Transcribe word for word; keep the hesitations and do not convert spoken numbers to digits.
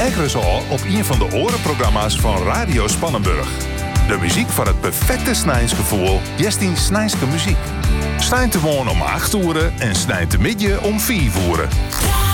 Ekkeres al op een van de orenprogramma's van Radio Spannenburg. De muziek van het perfecte snijnsgevoel, Jestien Snijnske muziek. Snijnt te wonen om acht uur en snijnt te midden om vier uur.